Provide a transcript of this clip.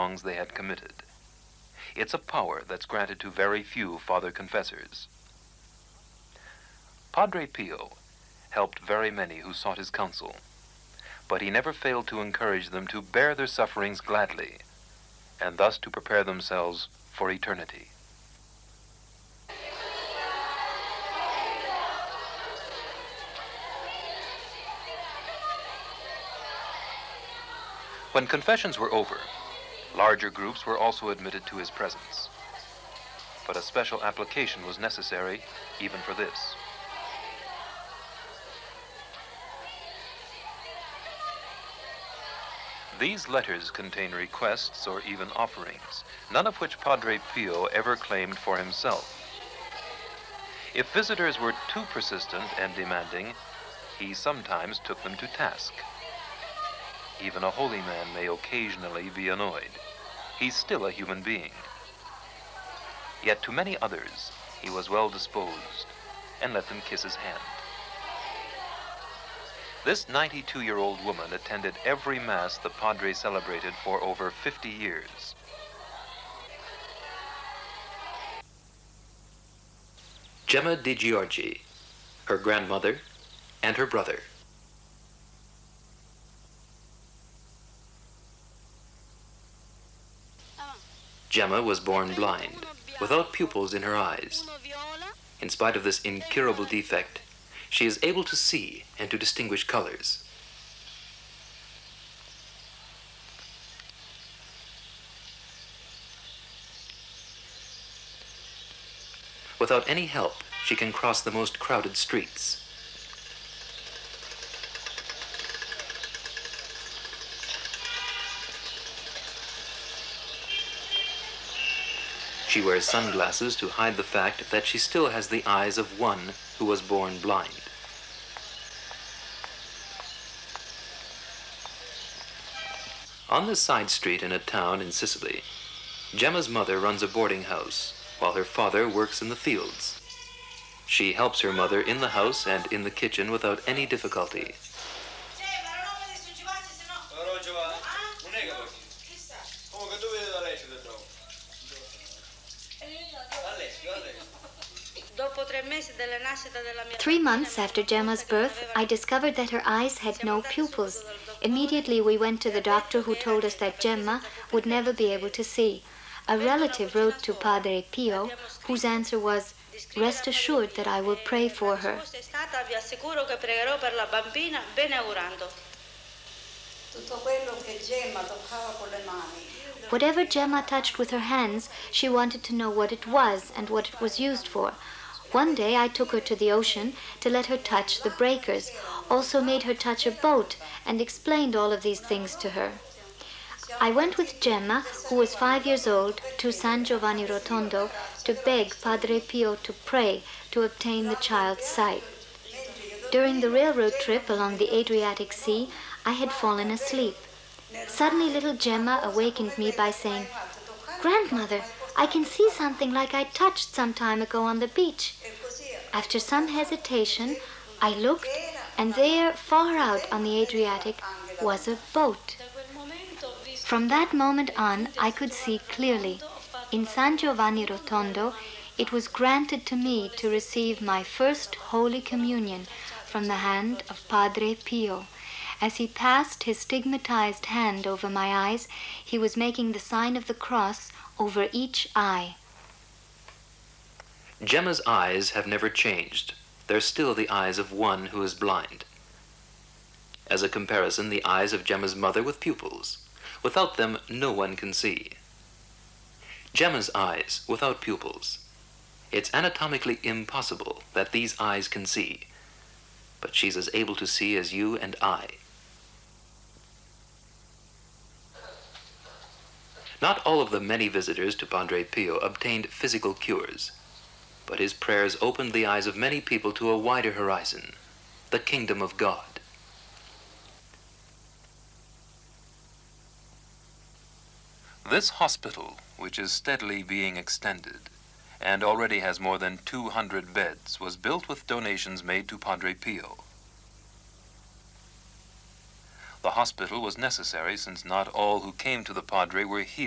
wrongs they had committed. It's a power that's granted to very few father confessors. Padre Pio helped very many who sought his counsel, but he never failed to encourage them to bear their sufferings gladly, and thus to prepare themselves for eternity. When confessions were over, larger groups were also admitted to his presence. But a special application was necessary even for this. These letters contain requests or even offerings, none of which Padre Pio ever claimed for himself. If visitors were too persistent and demanding, he sometimes took them to task. Even a holy man may occasionally be annoyed. He's still a human being. Yet to many others, he was well disposed and let them kiss his hand. This 92-year-old woman attended every Mass the Padre celebrated for over 50 years. Gemma Di Giorgi, her grandmother, and her brother. Gemma was born blind, without pupils in her eyes. In spite of this incurable defect, she is able to see and to distinguish colors. Without any help, she can cross the most crowded streets. She wears sunglasses to hide the fact that she still has the eyes of one who was born blind. On this side street in a town in Sicily, Gemma's mother runs a boarding house, while her father works in the fields. She helps her mother in the house and in the kitchen without any difficulty. Three months after Gemma's birth, I discovered that her eyes had no pupils. Immediately we went to the doctor, who told us that Gemma would never be able to see. A relative wrote to Padre Pio, whose answer was, "Rest assured that I will pray for her." Whatever Gemma touched with her hands, she wanted to know what it was and what it was used for. One day I took her to the ocean to let her touch the breakers, also made her touch a boat, and explained all of these things to her. I went with Gemma, who was 5 years old, to San Giovanni Rotondo to beg Padre Pio to pray to obtain the child's sight. During the railroad trip along the Adriatic Sea, I had fallen asleep. Suddenly little Gemma awakened me by saying, "Grandmother, I can see something like I touched some time ago on the beach." After some hesitation, I looked, and there, far out on the Adriatic, was a boat. From that moment on, I could see clearly. In San Giovanni Rotondo, it was granted to me to receive my first Holy Communion from the hand of Padre Pio. As he passed his stigmatized hand over my eyes, he was making the sign of the cross over each eye. Gemma's eyes have never changed. They're still the eyes of one who is blind. As a comparison, the eyes of Gemma's mother with pupils. Without them, no one can see. Gemma's eyes without pupils. It's anatomically impossible that these eyes can see, but she's as able to see as you and I. Not all of the many visitors to Padre Pio obtained physical cures, but his prayers opened the eyes of many people to a wider horizon, the kingdom of God. This hospital, which is steadily being extended and already has more than 200 beds, was built with donations made to Padre Pio. The hospital was necessary since not all who came to the Padre were healed.